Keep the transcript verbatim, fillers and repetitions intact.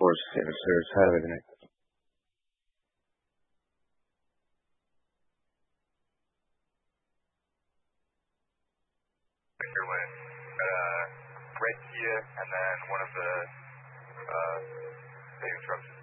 course, yes, sir. Have a nice Victor Lynn. Uh, red Kia, and then one of the uh, savings trucks is